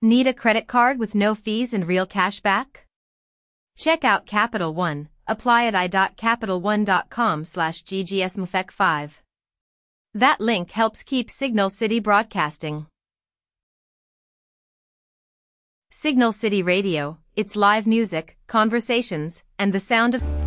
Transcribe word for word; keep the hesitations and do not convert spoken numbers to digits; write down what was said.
Need a credit card with no fees and real cash back? Check out Capital One. Apply at i.capitalone.com slash ggsmfec5. That link helps keep Signal City broadcasting. Signal City Radio, it's live music, conversations, and the sound of